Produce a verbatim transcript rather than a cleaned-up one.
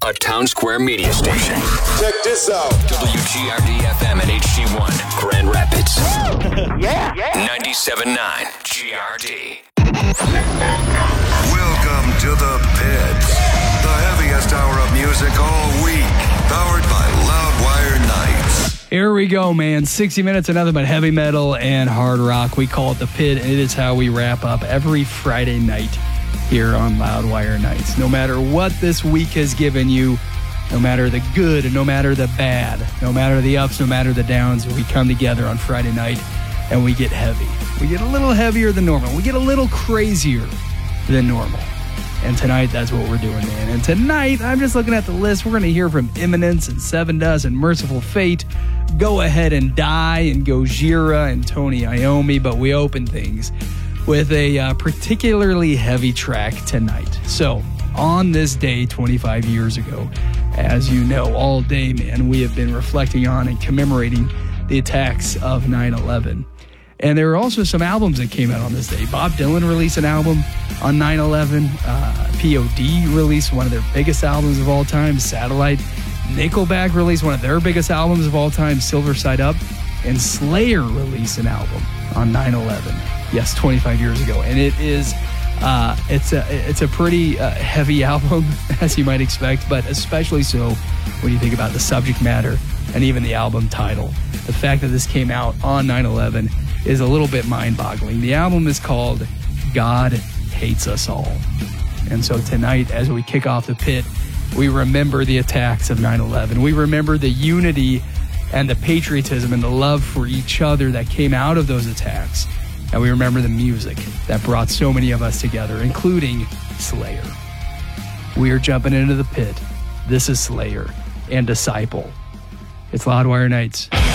a Town Square media station. Check this out. W G R D F M and H D one, Grand Rapids. yeah, yeah. ninety-seven point nine G R D. Welcome to the Pit, the heaviest hour of music all week, powered by Loudwire Nights. Here we go, man. sixty minutes of nothing but heavy metal and hard rock. We call it the Pit, and it is how we wrap up every Friday night here on Loudwire Nights. No matter what this week has given you, no matter the good and no matter the bad, no matter the ups, no matter the downs, we come together on Friday night and we get heavy. We get a little heavier than normal. We get a little crazier than normal. And tonight, that's what we're doing, man. And tonight, I'm just looking at the list. We're going to hear from Imminence and Seven Dust and Merciful Fate, Go Ahead and Die and Gojira and Tony Iommi. But we open things with a uh, particularly heavy track tonight. So, on this day twenty-five years ago, as you know, all day, man, we have been reflecting on and commemorating the attacks of nine eleven. And there were also some albums that came out on this day. Bob Dylan released an album on nine eleven. Uh, P O D released one of their biggest albums of all time, Satellite. Nickelback released one of their biggest albums of all time, Silver Side Up. And Slayer released an album on nine eleven. Yes, twenty-five years ago. And it is, uh, it's a it's a pretty uh, heavy album, as you might expect, but especially so when you think about the subject matter and even the album title. The fact that this came out on nine eleven is a little bit mind-boggling. The album is called God Hates Us All. And so tonight, as we kick off the Pit, we remember the attacks of nine eleven. We remember the unity and the patriotism and the love for each other that came out of those attacks. And we remember the music that brought so many of us together, including Slayer. We are jumping into the Pit. This is Slayer and Disciple. It's Loudwire Nights.